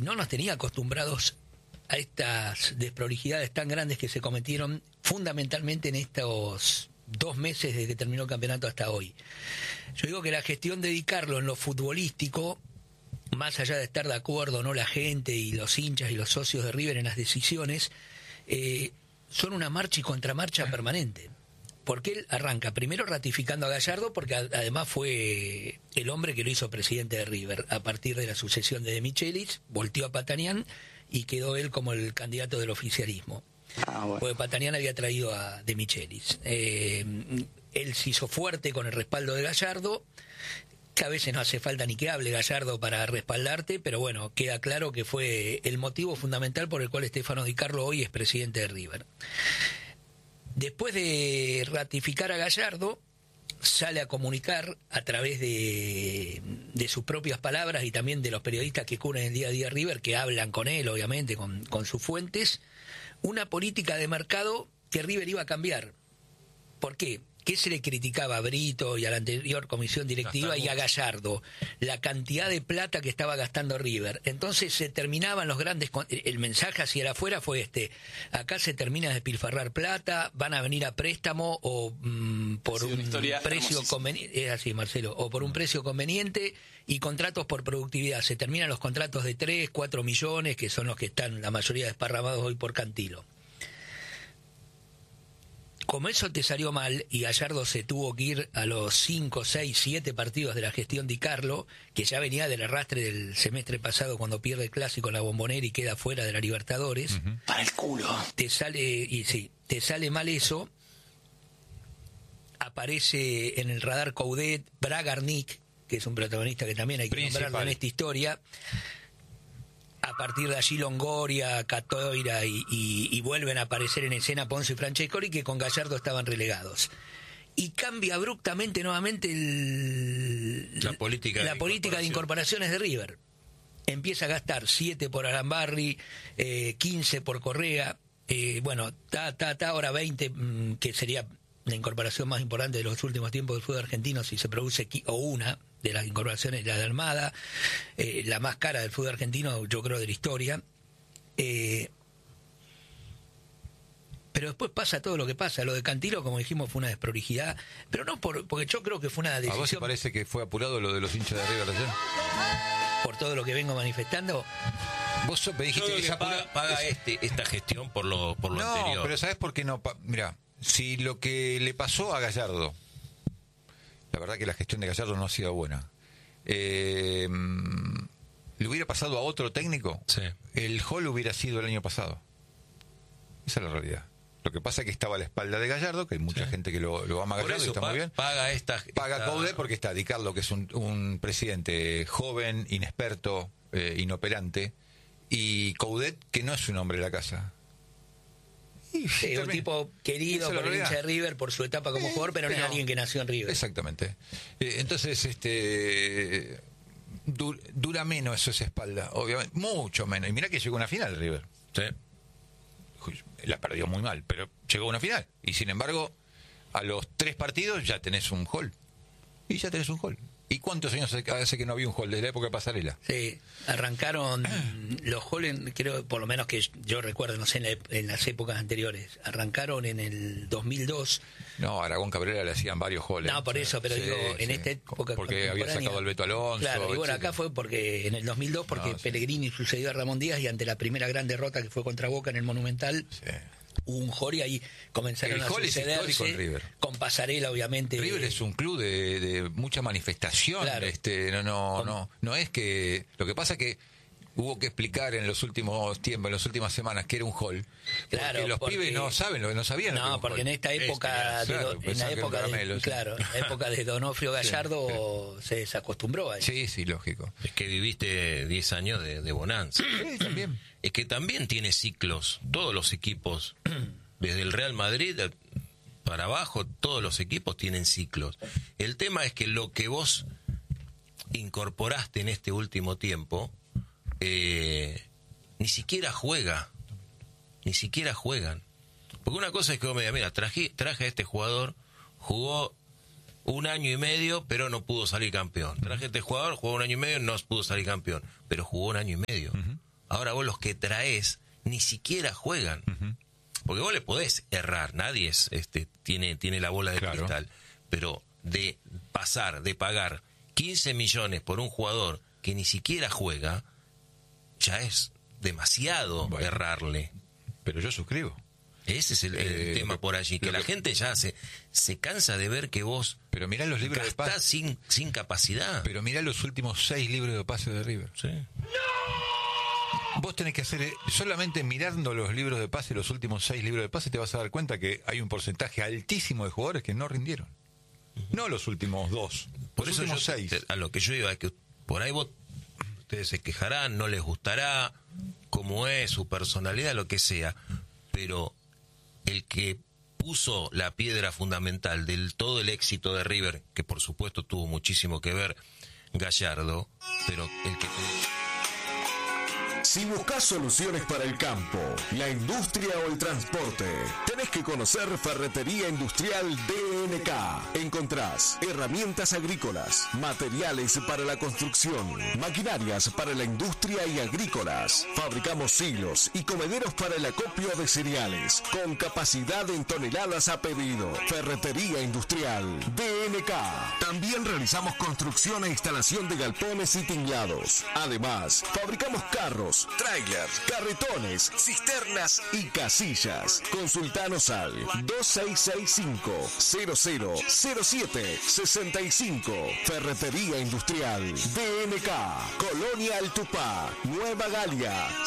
no nos tenía acostumbrados a estas desprolijidades tan grandes que se cometieron fundamentalmente en estos 2 meses desde que terminó el campeonato hasta hoy. Yo digo que la gestión de Di Carlo en lo futbolístico, más allá de estar de acuerdo o no la gente y los hinchas y los socios de River en las decisiones, son una marcha y contramarcha permanente. Porque él arranca primero ratificando a Gallardo, porque además fue el hombre que lo hizo presidente de River. A partir de la sucesión de Michelis, volteó a Patanián y quedó él como el candidato del oficialismo. Bueno. Porque Patanián había traído a De Michelis. Él se hizo fuerte con el respaldo de Gallardo, que a veces no hace falta ni que hable Gallardo para respaldarte, pero bueno, queda claro que fue el motivo fundamental por el cual Stefano Di Carlo hoy es presidente de River. Después de ratificar a Gallardo, sale a comunicar a través de sus propias palabras y también de los periodistas que cubren el día a día River, que hablan con él, obviamente, con sus fuentes, una política de mercado que River iba a cambiar. ¿Por qué? ¿Qué se le criticaba a Brito y a la anterior comisión directiva y a Gallardo? La cantidad de plata que estaba gastando River. Entonces se terminaban los grandes... El mensaje hacia el afuera fue acá se termina de despilfarrar plata, van a venir a préstamo o por un precio conveniente. Es así, Marcelo. O por un precio conveniente y contratos por productividad. Se terminan los contratos de 3, 4 millones, que son los que están la mayoría desparramados hoy por Cantilo. Como eso te salió mal y Gallardo se tuvo que ir a los 5, 6, 7 partidos de la gestión Di Carlo, que ya venía del arrastre del semestre pasado cuando pierde el Clásico en la Bombonera y queda fuera de la Libertadores. Para el culo. Te sale mal eso. Aparece en el radar Coudet, Bragarnik, que es un protagonista que también hay que nombrarlo en esta historia. A partir de allí Longoria, Catoira y vuelven a aparecer en escena Ponce y Francescoli, que con Gallardo estaban relegados. Y cambia abruptamente nuevamente la política de incorporaciones de River. Empieza a gastar 7 por Arambarri, 15 por Correa, ahora 20, que sería la incorporación más importante de los últimos tiempos del fútbol argentino, si se produce, o una de las incorporaciones, la de Almada, la más cara del fútbol argentino, yo creo, de la historia. Pero después pasa todo lo que pasa. Lo de Cantilo, como dijimos, fue una desprolijidad, pero no porque yo creo que fue una decisión... ¿A vos te parece que fue apurado lo de los hinchas de River ayer? Por todo lo que vengo manifestando. Vos me dijiste que paga esta gestión por lo anterior. No, pero ¿sabés por qué no? Mirá, si lo que le pasó a Gallardo, la verdad que la gestión de Gallardo no ha sido buena, le hubiera pasado a otro técnico, sí, el Hall hubiera sido el año pasado. Esa es la realidad. Lo que pasa es que estaba a la espalda de Gallardo, que hay mucha gente que lo ama a Gallardo y está muy bien. Paga Coudet porque está Di Carlo, que es un presidente joven, inexperto, inoperante, y Coudet, que no es un hombre de la casa. Un tipo querido por el hincha de River, por su etapa como jugador, pero no es alguien que nació en River. Exactamente. Entonces, dura menos eso esa espalda, obviamente, mucho menos. Y mirá que llegó a una final River. Sí. La perdió muy mal, pero llegó a una final. Y sin embargo, a los 3 partidos ya tenés un gol. Y ya tenés un gol. ¿Y cuántos años hace que no había un gol? Desde la época de Pasarela. Sí, arrancaron los goles, creo, por lo menos que yo recuerdo, no sé, en las épocas anteriores. Arrancaron en el 2002. No, a Aragón Cabrera le hacían varios goles. No, por eso, pero digo, en esta época. Porque había sacado al Beto Alonso. Claro, y bueno, acá fue porque en el 2002, porque Pellegrini sucedió a Ramón Díaz y ante la primera gran derrota que fue contra Boca en el Monumental. Sí. Hubo un gol y ahí comenzaron a sucederse con Pasarela, obviamente. River es un club de mucha manifestación. Claro. No es que... Lo que pasa es que hubo que explicar en los últimos tiempos, en las últimas semanas, que era un hall. Claro, porque los pibes no sabían. No, porque en esta época, en la época de Donofrio Gallardo, se desacostumbró a eso. Sí, lógico. Es que viviste 10 años de bonanza. Sí, también. Es que también tiene ciclos. Todos los equipos, desde el Real Madrid para abajo, todos los equipos tienen ciclos. El tema es que lo que vos incorporaste en este último tiempo, ni siquiera juegan. Porque una cosa es que vos me digas, mira, traje a este jugador, jugó 1 año y medio, pero no pudo salir campeón. Traje a este jugador, jugó 1 año y medio, no pudo salir campeón, pero jugó 1 año y medio. Ahora vos los que traes ni siquiera juegan. Porque vos le podés errar, nadie tiene la bola de cristal. Pero de pagar 15 millones por un jugador que ni siquiera juega, ya es demasiado errarle. Pero yo suscribo. Ese es el tema por allí, que la gente ya se cansa de ver que vos mirá los libros de pase sin capacidad. Pero mirá los últimos 6 libros de pase de River. Sí. Vos tenés que hacer, solamente mirando los libros de pase, los últimos 6 libros de pase, te vas a dar cuenta que hay un porcentaje altísimo de jugadores que no rindieron. No los últimos 2, por eso últimos 6. A lo que yo iba es que por ahí ustedes se quejarán, no les gustará cómo es su personalidad, lo que sea, pero el que puso la piedra fundamental del todo el éxito de River, que por supuesto tuvo muchísimo que ver Gallardo, pero el que... Si buscas soluciones para el campo, la industria o el transporte, tenés que conocer Ferretería Industrial DNK. Encontrás herramientas agrícolas, materiales para la construcción, maquinarias para la industria y agrícolas. Fabricamos silos y comederos para el acopio de cereales, con capacidad en toneladas a pedido. Ferretería Industrial DNK. También realizamos construcción e instalación de galpones y tinglados. Además, fabricamos carros, trailers, carretones, cisternas y casillas. Consultanos al 2665-000765. Ferretería Industrial DNK, Colonia El Tupá, Nueva Galia,